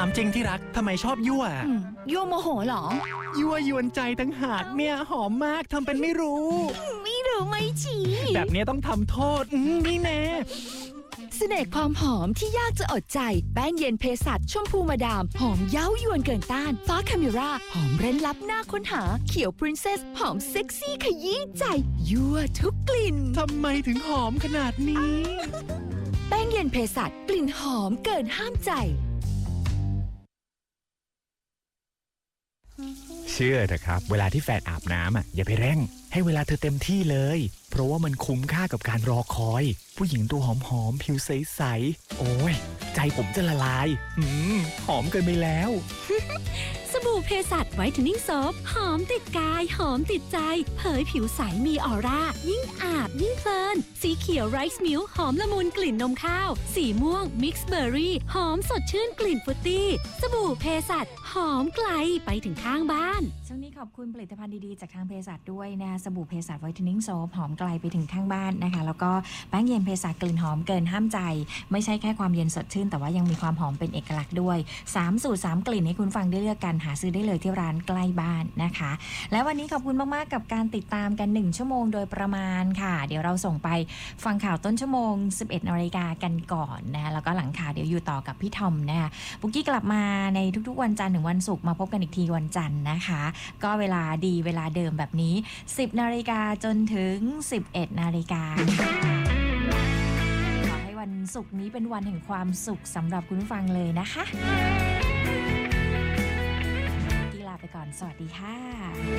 ามจริงที่รักทำไมชอบยั่วยั่วโมโหเหรอยั่วยวนใจตั้งหากเนี่ยหอมมากทำเป็นไม่รู้ไม่รู้ไม่ชี้แบบนี้ต้องทำโทษนี่แน่เสน่ห์ความหอมที่ยากจะอดใจแป้งเย็นเภสัชชมพูมาดามหอมเย้ายวนเกินต้านฟ้าคาเมราหอมเร้นลับหน้าค้นหาเขียวพรินเซสหอมเซ็กซี่ขยี้ใจยั่วทุกกลิ่นทำไมถึงหอมขนาดนี้แป้งเย็นเภสัชกลิ่นหอมเกินห้ามใจเชื่อเถอะครับเวลาที่แฟนอาบน้ำอย่าไปเร่งให้เวลาเธอเต็มที่เลยเพราะว่ามันคุ้มค่ากับการรอคอยผู้หญิงตัวหอมๆผิวใสๆโอ้ยใจผมจะละลายหอมเกินไปแล้วสบู่เภสัชไวท์เทนนิ่งโซฟหอมติดกายหอมติดใจเผยผิวใสมีออร่ายิ่งอาบยิ่งเพลินสีเขียวไรซ์มิลค์หอมละมุนกลิ่นนมข้าวสีม่วงมิกซ์เบอร์รี่หอมสดชื่นกลิ่นฟรุตตี้สบู่เภสัชหอมไกลไปถึงข้างบ้านช่วงนี้ขอบคุณผลิตภัณฑ์ดีๆจากทางเภสัชด้วยนะคะสบู่เภสัชไวท์เทนนิ่งโซฟหอมไกลไปถึงข้างบ้านนะคะแล้วก็แป้งเย็นเภสัชกลิ่นหอมเกินห้ามใจไม่ใช่แค่ความเย็นสดชื่นแต่ว่ายังมีความหอมเป็นเอกลักษณ์ด้วย3สูตร3กลิ่นให้คุณฟังได้เลือกกันหาซื้อได้เลยที่ร้านใกล้บ้านนะคะและวันนี้ขอบคุณมากๆกับการติดตามกัน1ชั่วโมงโดยประมาณค่ะเดี๋ยวเราส่งไปฟังข่าวต้นชั่วโมง 11 น.กันก่อนนะแล้วก็หลังข่าวเดี๋ยวอยู่ต่อกับพี่ทอมนะคะปุ๊กกี้กลับมาในทุกๆวันจันทร์ถึงวันศุกร์มาพบกันอีกทีวันจันทร์นะคะก็เวลาดีเวลาเดิมแบบนี้ 10 น.จนถึง 11 น.ขอให้วันศุกร์นี้เป็นวันแห่งความสุขสำหรับคุณผู้ฟังเลยนะคะไปก่อนสวัสดีค่ะ